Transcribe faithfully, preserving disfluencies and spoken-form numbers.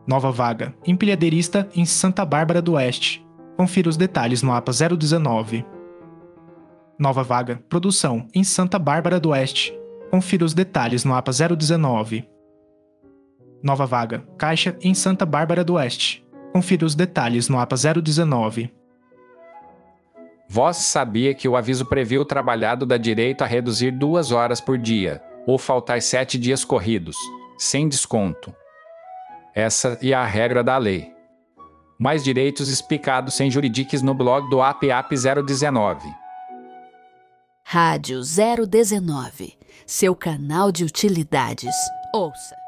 Nova vaga, empilhadeirista em Santa Bárbara do Oeste. Confira os detalhes no A P A zero dezenove. Nova vaga, produção em Santa Bárbara do Oeste. Confira os detalhes no A P A zero dezenove. Nova vaga, caixa em Santa Bárbara do Oeste. Confira os detalhes no A P A zero dezenove. Vós sabia que o aviso previu o trabalhado dá direito a reduzir duas horas por dia, ou faltar sete dias corridos, sem desconto. Essa é a regra da lei. Mais direitos explicados sem juridiques no blog do A P A P zero dezenove. Rádio zero dezenove, seu canal de utilidades. Ouça!